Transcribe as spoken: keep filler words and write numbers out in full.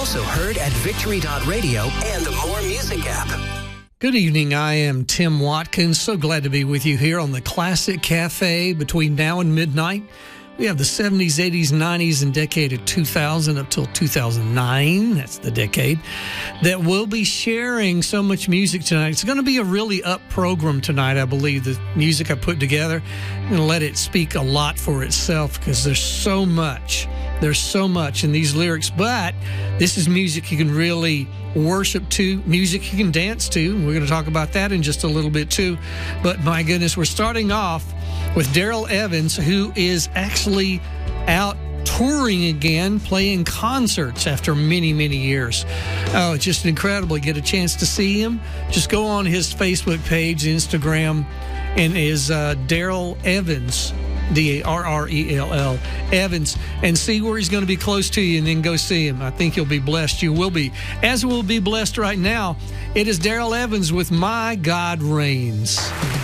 Also heard at victory dot radio and the More Music app. Good evening. I am Tim Watkins. So glad to be with you here on the Classic Cafe between now and midnight. We have the seventies, eighties, nineties, and decade of two thousand up till two thousand nine. That's the decade that we'll be sharing so much music tonight. It's going to be a really up program tonight, I believe. The music I put together, I'm going to let it speak a lot for itself because there's so much. There's so much in these lyrics, but this is music you can really worship to, music you can dance to. We're going to talk about that in just a little bit too. But my goodness, we're starting off with Darrell Evans, who is actually out touring again, playing concerts after many, many years. Oh, it's just incredible. Get a chance to see him. Just go on his Facebook page, Instagram, and is uh, Darrell Evans, D A R R E L L, Evans, and see where he's going to be close to you, and then go see him. I think you'll be blessed. You will be. As we'll be blessed right now, it is Darrell Evans with My God Reigns.